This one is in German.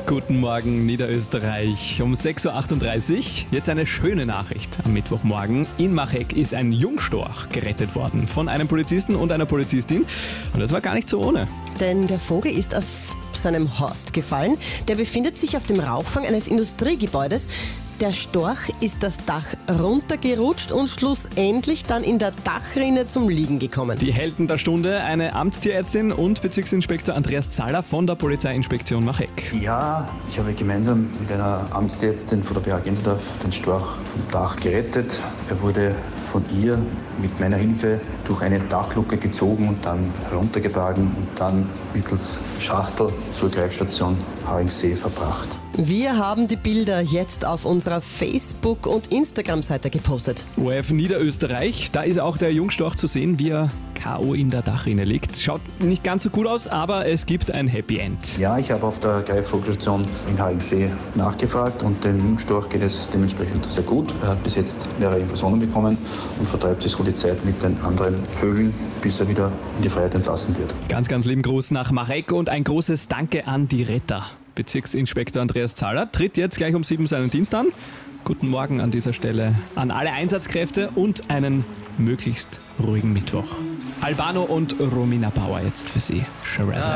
Guten Morgen, Niederösterreich. Um 6.38 Uhr. Jetzt eine schöne Nachricht am Mittwochmorgen. In Machegg ist ein Jungstorch gerettet worden von einem Polizisten und einer Polizistin. Und das war gar nicht so ohne. Denn der Vogel ist aus seinem Horst gefallen. Der befindet sich auf dem Rauchfang eines Industriegebäudes. Der Storch ist das Dach runtergerutscht und schlussendlich dann in der Dachrinne zum Liegen gekommen. Die Helden der Stunde, eine Amtstierärztin und Bezirksinspektor Andreas Zahler von der Polizeiinspektion Machegg. Ja, ich habe gemeinsam mit einer Amtsärztin von der BH Gensendorf den Storch vom Dach gerettet. Er wurde von ihr mit meiner Hilfe durch eine Dachluke gezogen und dann heruntergetragen und dann mittels Schachtel zur Greifstation Haringsee verbracht. Wir haben die Bilder jetzt auf unserer Facebook- und Instagram-Seite gepostet. ORF Niederösterreich, da ist auch der Jungstorch zu sehen, wie er K.O. in der Dachrinne liegt. Schaut nicht ganz so gut aus, aber es gibt ein Happy End. Ja, ich habe auf der Greifvogelsstation in Haringsee nachgefragt und dem Jungstorch geht es dementsprechend sehr gut. Er hat bis jetzt mehrere Infusionen bekommen und vertreibt sich so die Zeit mit den anderen Vögeln, bis er wieder in die Freiheit entlassen wird. Ganz, ganz lieben Gruß nach Machegg und ein großes Danke an die Retter. Bezirksinspektor Andreas Zahler tritt jetzt gleich um 7 seinen Dienst an. Guten Morgen an dieser Stelle an alle Einsatzkräfte und einen möglichst ruhigen Mittwoch. Albano und Romina Bauer jetzt für Sie. Shiraz.